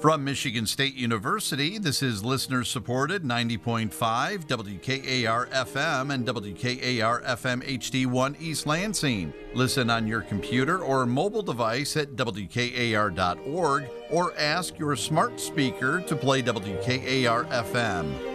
From Michigan State University, this is listener-supported 90.5 WKAR-FM and WKAR-FM HD1 East Lansing. Listen on your computer or mobile device at WKAR.org or ask your smart speaker to play WKAR-FM.